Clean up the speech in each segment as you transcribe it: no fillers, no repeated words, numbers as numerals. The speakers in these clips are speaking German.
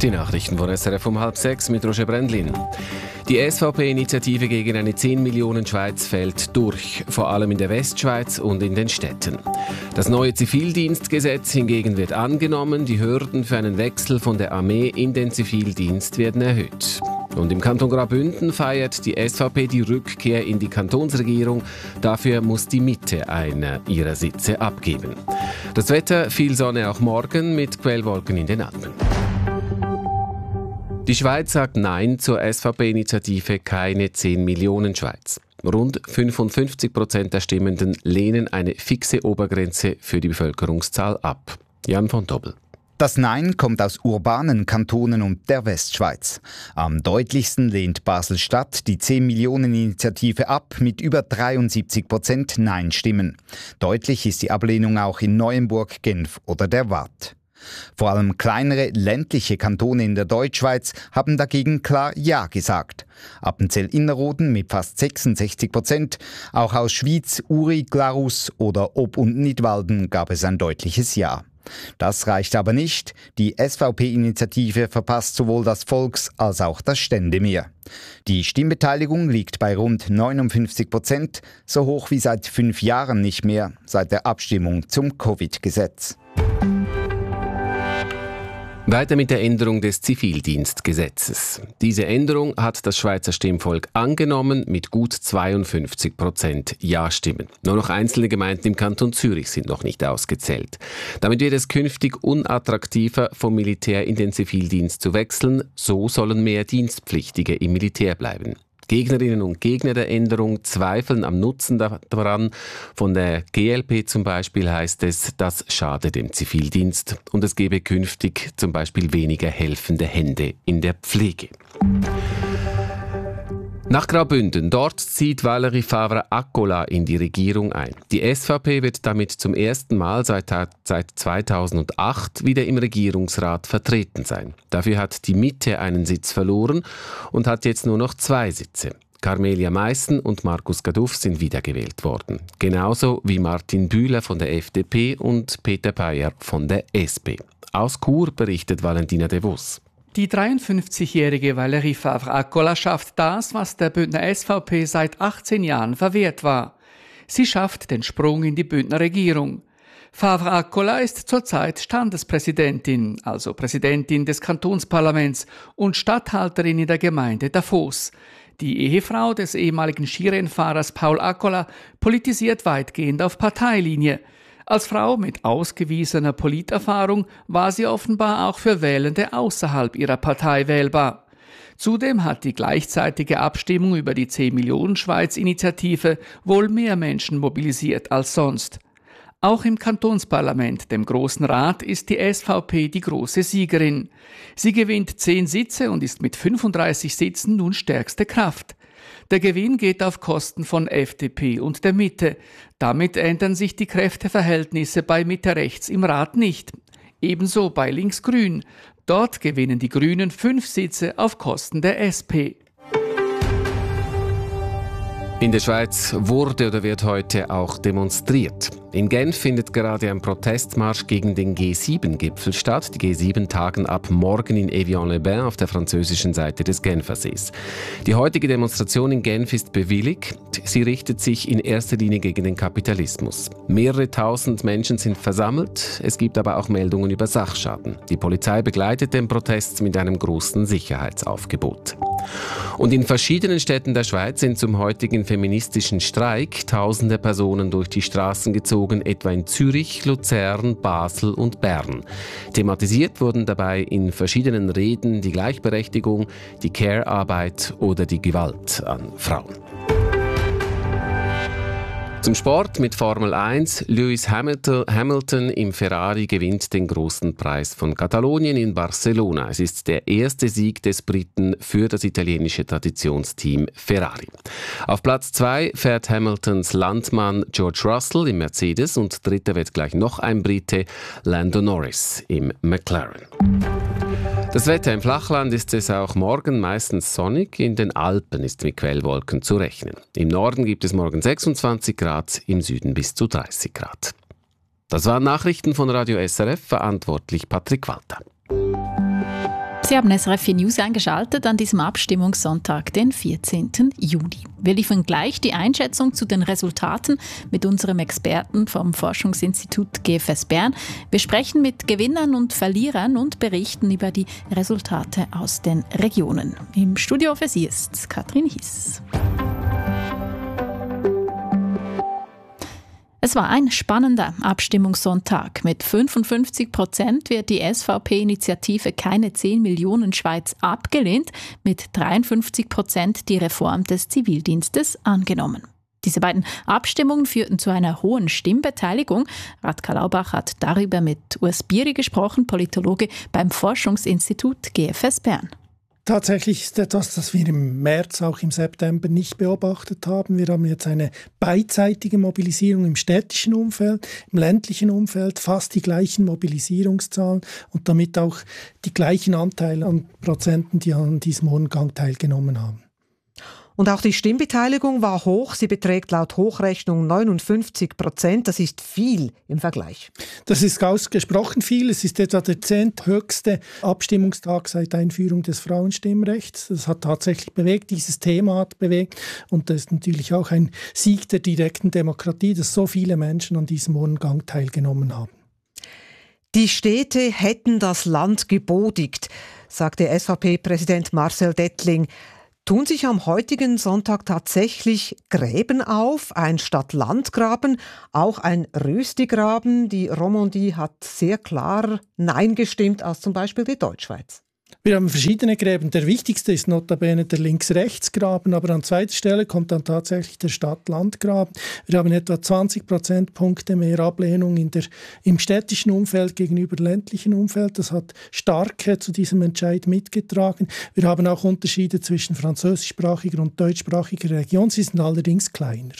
Die Nachrichten von SRF um 5:30 mit Roger Brändlin. Die SVP-Initiative gegen eine 10 Millionen Schweiz fällt durch, vor allem in der Westschweiz und in den Städten. Das neue Zivildienstgesetz hingegen wird angenommen. Die Hürden für einen Wechsel von der Armee in den Zivildienst werden erhöht. Und im Kanton Graubünden feiert die SVP die Rückkehr in die Kantonsregierung. Dafür muss die Mitte einer ihrer Sitze abgeben. Das Wetter, viel Sonne auch morgen mit Quellwolken in den Alpen. Die Schweiz sagt Nein zur SVP-Initiative Keine 10 Millionen Schweiz. Rund 55% der Stimmenden lehnen eine fixe Obergrenze für die Bevölkerungszahl ab. Jan von Dobbel. Das Nein kommt aus urbanen Kantonen und der Westschweiz. Am deutlichsten lehnt Basel-Stadt die 10-Millionen-Initiative ab mit über 73% Nein-Stimmen. Deutlich ist die Ablehnung auch in Neuenburg, Genf oder der Waadt. Vor allem kleinere ländliche Kantone in der Deutschschweiz haben dagegen klar Ja gesagt. Appenzell-Innerrhoden mit fast 66%, auch aus Schwyz, Uri, Glarus oder Ob- und Nidwalden gab es ein deutliches Ja. Das reicht aber nicht. Die SVP-Initiative verpasst sowohl das Volks- als auch das Ständemehr. Die Stimmbeteiligung liegt bei rund 59%, so hoch wie seit 5 Jahren nicht mehr, seit der Abstimmung zum Covid-Gesetz. Weiter mit der Änderung des Zivildienstgesetzes. Diese Änderung hat das Schweizer Stimmvolk angenommen mit gut 52% Ja-Stimmen. Nur noch einzelne Gemeinden im Kanton Zürich sind noch nicht ausgezählt. Damit wird es künftig unattraktiver, vom Militär in den Zivildienst zu wechseln. So sollen mehr Dienstpflichtige im Militär bleiben. Gegnerinnen und Gegner der Änderung zweifeln am Nutzen daran. Von der GLP zum Beispiel heißt es, das schade dem Zivildienst und es gebe künftig zum Beispiel weniger helfende Hände in der Pflege. Nach Graubünden, dort zieht Valérie Favre-Akkola in die Regierung ein. Die SVP wird damit zum ersten Mal seit 2008 wieder im Regierungsrat vertreten sein. Dafür hat die Mitte einen Sitz verloren und hat jetzt nur noch 2 Sitze. Carmelia Meissen und Markus Gaduff sind wiedergewählt worden. Genauso wie Martin Bühler von der FDP und Peter Payer von der SP. Aus Chur berichtet Valentina de Vos. Die 53-jährige Valérie Favre-Akkola schafft das, was der Bündner SVP seit 18 Jahren verwehrt war. Sie schafft den Sprung in die Bündner Regierung. Favre-Akkola ist zurzeit Standespräsidentin, also Präsidentin des Kantonsparlaments und Statthalterin in der Gemeinde Davos. Die Ehefrau des ehemaligen Skirennfahrers Paul Akkola politisiert weitgehend auf Parteilinie. Als Frau mit ausgewiesener Politerfahrung war sie offenbar auch für Wählende außerhalb ihrer Partei wählbar. Zudem hat die gleichzeitige Abstimmung über die 10-Millionen-Schweiz-Initiative wohl mehr Menschen mobilisiert als sonst. Auch im Kantonsparlament, dem Grossen Rat, ist die SVP die große Siegerin. Sie gewinnt 10 Sitze und ist mit 35 Sitzen nun stärkste Kraft. Der Gewinn geht auf Kosten von FDP und der Mitte. Damit ändern sich die Kräfteverhältnisse bei Mitte-Rechts im Rat nicht. Ebenso bei Links-Grün. Dort gewinnen die Grünen 5 Sitze auf Kosten der SP. In der Schweiz wurde oder wird heute auch demonstriert. In Genf findet gerade ein Protestmarsch gegen den G7-Gipfel statt. Die G7 tagen ab morgen in Evian-les-Bains auf der französischen Seite des Genfersees. Die heutige Demonstration in Genf ist bewilligt. Sie richtet sich in erster Linie gegen den Kapitalismus. Mehrere tausend Menschen sind versammelt. Es gibt aber auch Meldungen über Sachschaden. Die Polizei begleitet den Protest mit einem großen Sicherheitsaufgebot. Und in verschiedenen Städten der Schweiz sind zum heutigen feministischen Streik tausende Personen durch die Straßen gezogen, etwa in Zürich, Luzern, Basel und Bern. Thematisiert wurden dabei in verschiedenen Reden die Gleichberechtigung, die Care-Arbeit oder die Gewalt an Frauen. Zum Sport mit Formel 1. Lewis Hamilton im Ferrari gewinnt den großen Preis von Katalonien in Barcelona. Es ist der erste Sieg des Briten für das italienische Traditionsteam Ferrari. Auf Platz 2 fährt Hamiltons Landsmann George Russell im Mercedes und dritter wird gleich noch ein Brite, Lando Norris im McLaren. Das Wetter im Flachland ist es auch morgen meistens sonnig. In den Alpen ist mit Quellwolken zu rechnen. Im Norden gibt es morgen 26 Grad, im Süden bis zu 30 Grad. Das waren Nachrichten von Radio SRF, verantwortlich Patrick Walter. Sie haben SRF 4 News eingeschaltet an diesem Abstimmungssonntag, den 14. Juni. Wir liefern gleich die Einschätzung zu den Resultaten mit unserem Experten vom Forschungsinstitut GFS Bern. Wir sprechen mit Gewinnern und Verlierern und berichten über die Resultate aus den Regionen. Im Studio für Sie ist Katrin Hiss. Es war ein spannender Abstimmungssonntag. Mit 55% wird die SVP-Initiative Keine 10 Millionen Schweiz abgelehnt, mit 53% die Reform des Zivildienstes angenommen. Diese beiden Abstimmungen führten zu einer hohen Stimmbeteiligung. Radka Laubach hat darüber mit Urs Bieri gesprochen, Politologe beim Forschungsinstitut GFS Bern. Tatsächlich ist etwas, das wir im März, auch im September nicht beobachtet haben. Wir haben jetzt eine beidseitige Mobilisierung im städtischen Umfeld, im ländlichen Umfeld, fast die gleichen Mobilisierungszahlen und damit auch die gleichen Anteile an Prozenten, die an diesem Urnengang teilgenommen haben. Und auch die Stimmbeteiligung war hoch. Sie beträgt laut Hochrechnung 59%. Das ist viel im Vergleich. Das ist ausgesprochen viel. Es ist etwa der 10. höchste Abstimmungstag seit Einführung des Frauenstimmrechts. Das hat tatsächlich bewegt, dieses Thema hat bewegt. Und das ist natürlich auch ein Sieg der direkten Demokratie, dass so viele Menschen an diesem Urnengang teilgenommen haben. Die Städte hätten das Land gebodigt, sagte SVP-Präsident Marcel Dettling. Tun sich am heutigen Sonntag tatsächlich Gräben auf, ein Stadt-Land-Graben, auch ein Rösti-Graben? Die Romandie hat sehr klar Nein gestimmt, als zum Beispiel die Deutschschweiz. Wir haben verschiedene Gräben. Der wichtigste ist notabene der Links-Rechts-Graben, aber an zweiter Stelle kommt dann tatsächlich der Stadt-Land-Graben. Wir haben etwa 20 Prozentpunkte mehr Ablehnung im städtischen Umfeld gegenüber ländlichen Umfeld. Das hat stark zu diesem Entscheid mitgetragen. Wir haben auch Unterschiede zwischen französischsprachiger und deutschsprachiger Region. Sie sind allerdings kleiner.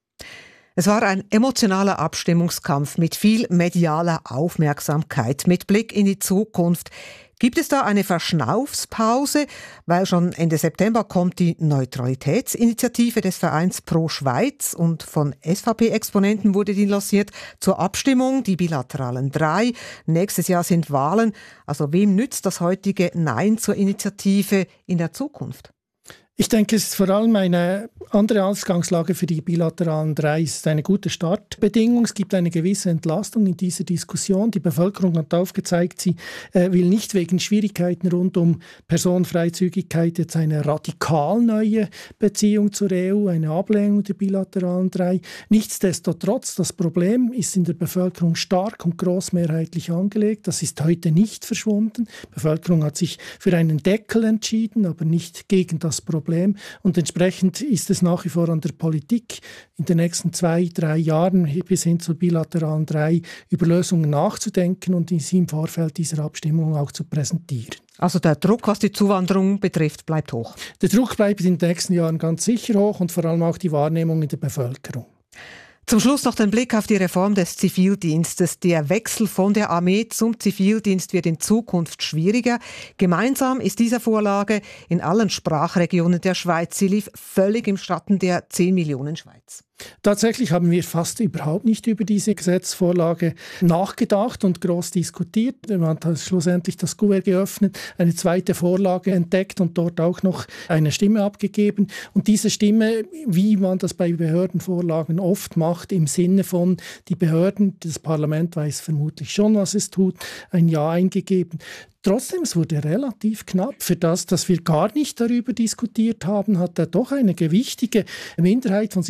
Es war ein emotionaler Abstimmungskampf mit viel medialer Aufmerksamkeit, mit Blick in die Zukunft. Gibt es da eine Verschnaufspause? Weil schon Ende September kommt die Neutralitätsinitiative des Vereins Pro Schweiz und von SVP-Exponenten wurde die lanciert zur Abstimmung, die bilateralen 3. Nächstes Jahr sind Wahlen. Also wem nützt das heutige Nein zur Initiative in der Zukunft? Ich denke, es ist vor allem eine andere Ausgangslage für die bilateralen 3. Es ist eine gute Startbedingung. Es gibt eine gewisse Entlastung in dieser Diskussion. Die Bevölkerung hat aufgezeigt, sie will nicht wegen Schwierigkeiten rund um Personenfreizügigkeit jetzt eine radikal neue Beziehung zur EU, eine Ablehnung der bilateralen 3. Nichtsdestotrotz, das Problem ist in der Bevölkerung stark und grossmehrheitlich angelegt. Das ist heute nicht verschwunden. Die Bevölkerung hat sich für einen Deckel entschieden, aber nicht gegen das Problem. Und entsprechend ist es nach wie vor an der Politik, in den nächsten 2-3 Jahren bis hin zur bilateralen 3 über Lösungen nachzudenken und sie im Vorfeld dieser Abstimmung auch zu präsentieren. Also der Druck, was die Zuwanderung betrifft, bleibt hoch? Der Druck bleibt in den nächsten Jahren ganz sicher hoch und vor allem auch die Wahrnehmung in der Bevölkerung. Zum Schluss noch den Blick auf die Reform des Zivildienstes. Der Wechsel von der Armee zum Zivildienst wird in Zukunft schwieriger. Gemeinsam ist diese Vorlage in allen Sprachregionen der Schweiz. Sie lief völlig im Schatten der 10 Millionen Schweiz. Tatsächlich haben wir fast überhaupt nicht über diese Gesetzesvorlage nachgedacht und groß diskutiert. Man hat schlussendlich das Kuvert geöffnet, eine zweite Vorlage entdeckt und dort auch noch eine Stimme abgegeben. Und diese Stimme, wie man das bei Behördenvorlagen oft macht, im Sinne von die Behörden, das Parlament weiß vermutlich schon, was es tut, ein Ja eingegeben. Trotzdem, es wurde relativ knapp. Für das, dass wir gar nicht darüber diskutiert haben, hat er doch eine gewichtige Minderheit von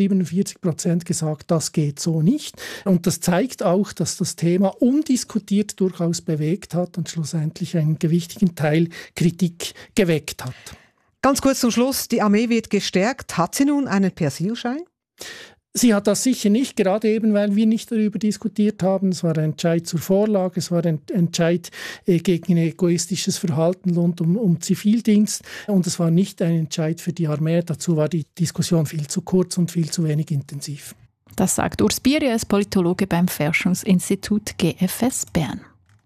47% gesagt, das geht so nicht. Und das zeigt auch, dass das Thema undiskutiert durchaus bewegt hat und schlussendlich einen gewichtigen Teil Kritik geweckt hat. Ganz kurz zum Schluss, die Armee wird gestärkt. Hat sie nun einen Persilschein? Sie hat das sicher nicht, gerade eben, weil wir nicht darüber diskutiert haben. Es war ein Entscheid zur Vorlage, es war ein Entscheid gegen egoistisches Verhalten rund um Zivildienst und es war nicht ein Entscheid für die Armee. Dazu war die Diskussion viel zu kurz und viel zu wenig intensiv. Das sagt Urs Bieri, als Politologe beim Forschungsinstitut GFS Bern.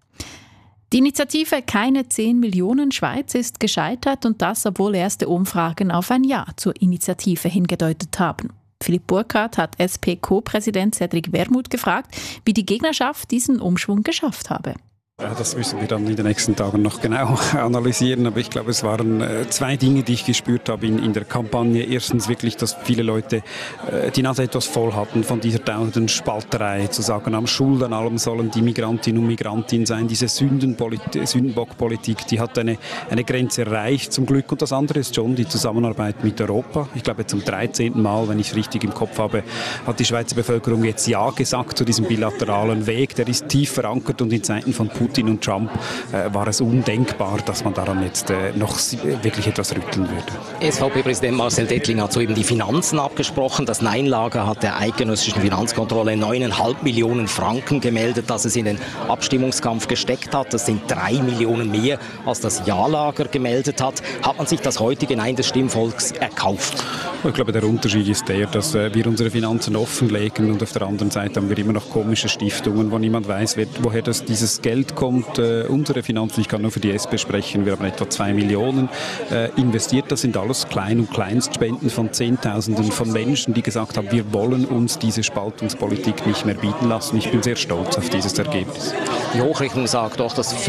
Die Initiative Keine 10 Millionen Schweiz ist gescheitert und das, obwohl erste Umfragen auf ein Ja zur Initiative hingedeutet haben. Philipp Burkhardt hat SP-Co-Präsident Cedric Wermuth gefragt, wie die Gegnerschaft diesen Umschwung geschafft habe. Das müssen wir dann in den nächsten Tagen noch genau analysieren. Aber ich glaube, es waren zwei Dinge, die ich gespürt habe in der Kampagne. Erstens wirklich, dass viele Leute die Nase etwas voll hatten von dieser dauernden Spalterei. Zu sagen, am Schuld an allem sollen die Migrantinnen und Migranten sein. Diese Sündenbockpolitik, die hat eine Grenze erreicht zum Glück. Und das andere ist schon die Zusammenarbeit mit Europa. Ich glaube, zum 13. Mal, wenn ich es richtig im Kopf habe, hat die Schweizer Bevölkerung jetzt Ja gesagt zu diesem bilateralen Weg. Der ist tief verankert und in Zeiten von Putin und Trump war es undenkbar, dass man daran jetzt noch wirklich etwas rütteln würde. SVP-Präsident Marcel Dettling hat soeben die Finanzen abgesprochen. Das Nein-Lager hat der eidgenössischen Finanzkontrolle 9,5 Millionen Franken gemeldet, dass es in den Abstimmungskampf gesteckt hat. Das sind 3 Millionen mehr, als das Ja-Lager gemeldet hat. Hat man sich das heutige Nein des Stimmvolks erkauft? Ich glaube, der Unterschied ist der, dass wir unsere Finanzen offenlegen und auf der anderen Seite haben wir immer noch komische Stiftungen, wo niemand weiß, woher dieses Geld kommt. Unsere Finanzen, ich kann nur für die SP sprechen, wir haben etwa 2 Millionen investiert. Das sind alles Klein- und Kleinstspenden von Zehntausenden von Menschen, die gesagt haben, wir wollen uns diese Spaltungspolitik nicht mehr bieten lassen. Ich bin sehr stolz auf dieses Ergebnis. Die Hochrechnung sagt doch, dass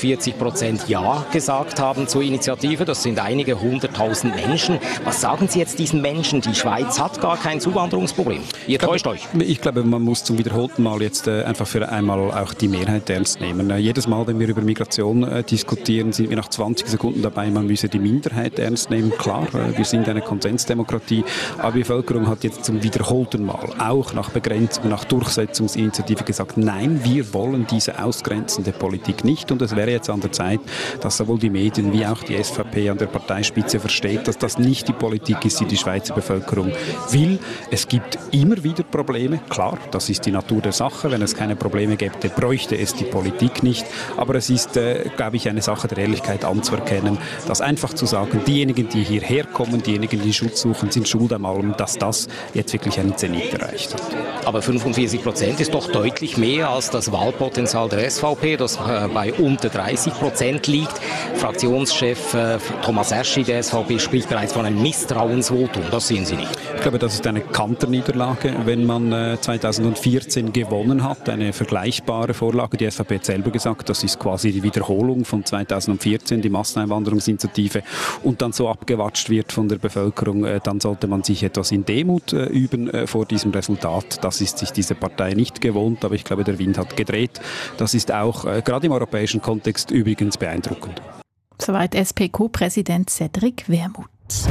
45% Ja gesagt haben zur Initiative. Das sind einige 100.000 Menschen. Was sagen Sie jetzt diesen Menschen? Die Schweiz hat gar kein Zuwanderungsproblem. Ihr täuscht euch. Ich glaube, man muss zum wiederholten Mal jetzt einfach für einmal auch die Mehrheit ernst nehmen. Jedes Mal, wenn wir über Migration diskutieren, sind wir nach 20 Sekunden dabei, man müsse die Minderheit ernst nehmen. Klar, wir sind eine Konsensdemokratie, aber die Bevölkerung hat jetzt zum wiederholten Mal, auch nach Begrenzung, nach Durchsetzungsinitiative gesagt, nein, wir wollen diese ausgrenzende Politik nicht. Und es wäre jetzt an der Zeit, dass sowohl die Medien wie auch die SVP an der Parteispitze versteht, dass das nicht die Politik ist, die die Schweizer Bevölkerung will. Es gibt immer wieder Probleme, klar, das ist die Natur der Sache. Wenn es keine Probleme gäbe, bräuchte es die Politik nicht. Aber es ist, glaube ich, eine Sache der Ehrlichkeit anzuerkennen, dass einfach zu sagen, diejenigen, die hierher kommen, diejenigen, die Schutz suchen, sind schuld am allem, dass das jetzt wirklich einen Zenit erreicht hat. Aber 45% ist doch deutlich mehr als das Wahlpotenzial der SVP, das bei unter 30% liegt. Fraktionschef Thomas Eschi der SVP spricht bereits von einem Misstrauensvotum. Das sehen Sie nicht. Ich glaube, das ist eine Kanterniederlage, wenn man 2014 gewonnen hat, eine vergleichbare Vorlage. Die SVP hat selber gesagt, das ist quasi die Wiederholung von 2014, die Masseneinwanderungsinitiative, und dann so abgewatscht wird von der Bevölkerung, dann sollte man sich etwas in Demut üben vor diesem Resultat. Das ist sich diese Partei nicht gewohnt, aber ich glaube, der Wind hat gedreht. Das ist auch gerade im europäischen Kontext übrigens beeindruckend. Soweit SP-Co-Präsident Cedric Wermuth.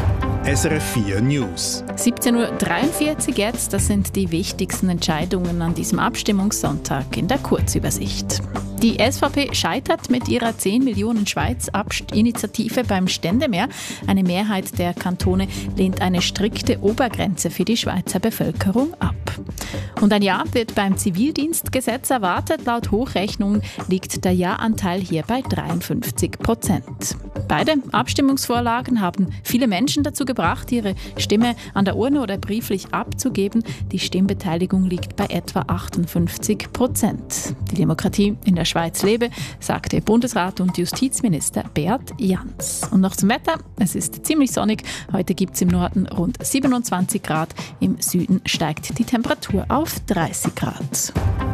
SRF 4 News. 17.43 Uhr jetzt, das sind die wichtigsten Entscheidungen an diesem Abstimmungssonntag in der Kurzübersicht. Die SVP scheitert mit ihrer 10 Millionen Schweiz-Initiative beim Ständemeer. Eine Mehrheit der Kantone lehnt eine strikte Obergrenze für die Schweizer Bevölkerung ab. Und ein Ja wird beim Zivildienstgesetz erwartet. Laut Hochrechnung liegt der Ja-Anteil hier bei 53%. Beide Abstimmungsvorlagen haben viele Menschen dazu gebracht, ihre Stimme an der Urne oder brieflich abzugeben. Die Stimmbeteiligung liegt bei etwa 58%. Die Demokratie in der Schweiz lebe, sagte Bundesrat und Justizminister Beat Jans. Und noch zum Wetter. Es ist ziemlich sonnig. Heute gibt es im Norden rund 27 Grad. Im Süden steigt die Temperatur auf 30 Grad.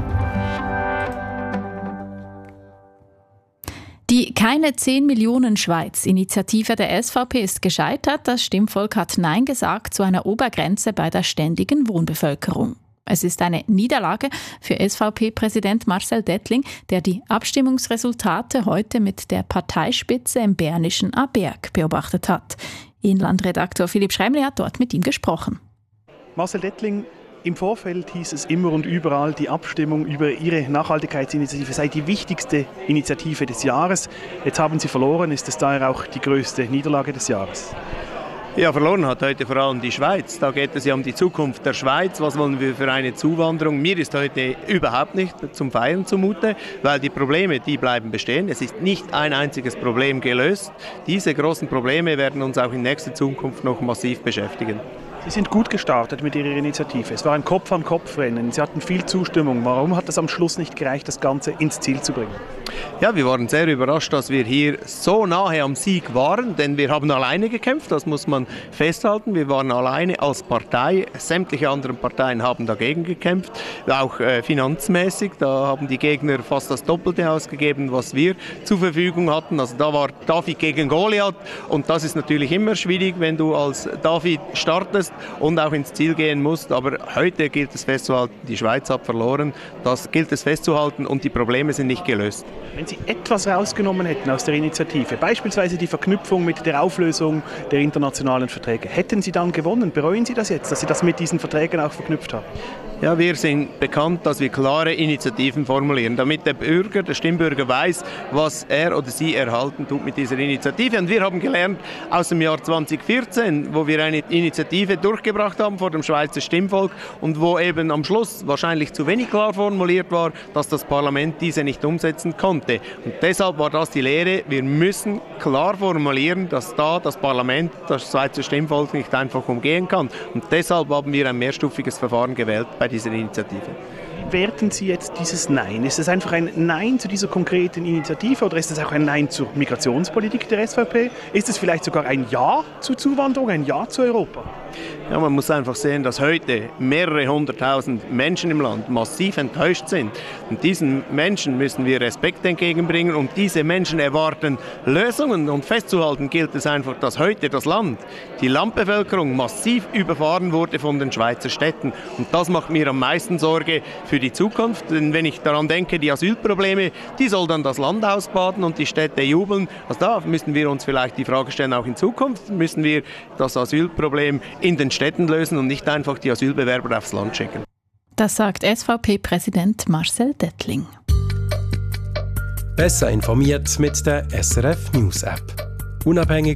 Die Keine 10 Millionen Schweiz-Initiative der SVP ist gescheitert. Das Stimmvolk hat Nein gesagt zu einer Obergrenze bei der ständigen Wohnbevölkerung. Es ist eine Niederlage für SVP-Präsident Marcel Dettling, der die Abstimmungsresultate heute mit der Parteispitze im bernischen Aberg beobachtet hat. Inlandredaktor Philipp Schremli hat dort mit ihm gesprochen. Marcel Dettling, im Vorfeld hieß es immer und überall, die Abstimmung über Ihre Nachhaltigkeitsinitiative sei die wichtigste Initiative des Jahres. Jetzt haben Sie verloren. Ist es daher auch die größte Niederlage des Jahres? Ja, verloren hat heute vor allem die Schweiz. Da geht es ja um die Zukunft der Schweiz. Was wollen wir für eine Zuwanderung? Mir ist heute überhaupt nicht zum Feiern zumute, weil die Probleme, die bleiben bestehen. Es ist nicht ein einziges Problem gelöst. Diese großen Probleme werden uns auch in nächster Zukunft noch massiv beschäftigen. Sie sind gut gestartet mit Ihrer Initiative. Es war ein Kopf-an-Kopf-Rennen. Sie hatten viel Zustimmung. Warum hat es am Schluss nicht gereicht, das Ganze ins Ziel zu bringen? Ja, wir waren sehr überrascht, dass wir hier so nahe am Sieg waren, denn wir haben alleine gekämpft, das muss man festhalten. Wir waren alleine als Partei, sämtliche anderen Parteien haben dagegen gekämpft, auch finanzmäßig. Da haben die Gegner fast das Doppelte ausgegeben, was wir zur Verfügung hatten. Also da war David gegen Goliath und das ist natürlich immer schwierig, wenn du als David startest und auch ins Ziel gehen musst. Aber heute gilt es festzuhalten, die Schweiz hat verloren, das gilt es festzuhalten und die Probleme sind nicht gelöst. Wenn Sie etwas rausgenommen hätten aus der Initiative, beispielsweise die Verknüpfung mit der Auflösung der internationalen Verträge, hätten Sie dann gewonnen? Bereuen Sie das jetzt, dass Sie das mit diesen Verträgen auch verknüpft haben? Ja, wir sind bekannt, dass wir klare Initiativen formulieren, damit der Bürger, der Stimmbürger weiß, was er oder sie erhalten tut mit dieser Initiative. Und wir haben gelernt aus dem Jahr 2014, wo wir eine Initiative durchgebracht haben vor dem Schweizer Stimmvolk und wo eben am Schluss wahrscheinlich zu wenig klar formuliert war, dass das Parlament diese nicht umsetzen konnte. Und deshalb war das die Lehre, wir müssen klar formulieren, dass da das Parlament, das Schweizer Stimmvolk nicht einfach umgehen kann. Und deshalb haben wir ein mehrstufiges Verfahren gewählt bei dieser Initiative. Wie werten Sie jetzt dieses Nein? Ist es einfach ein Nein zu dieser konkreten Initiative oder ist es auch ein Nein zur Migrationspolitik der SVP? Ist es vielleicht sogar ein Ja zur Zuwanderung, ein Ja zu Europa? Ja, man muss einfach sehen, dass heute mehrere hunderttausend Menschen im Land massiv enttäuscht sind. Und diesen Menschen müssen wir Respekt entgegenbringen und diese Menschen erwarten Lösungen. Und festzuhalten gilt es einfach, dass heute das Land, die Landbevölkerung massiv überfahren wurde von den Schweizer Städten. Und das macht mir am meisten Sorge für die Zukunft. Denn wenn ich daran denke, die Asylprobleme, die soll dann das Land ausbaden und die Städte jubeln. Also da müssen wir uns vielleicht die Frage stellen, auch in Zukunft müssen wir das Asylproblem in den Städten lösen und nicht einfach die Asylbewerber aufs Land schicken. Das sagt SVP-Präsident Marcel Dettling. Besser informiert mit der SRF News App. Unabhängig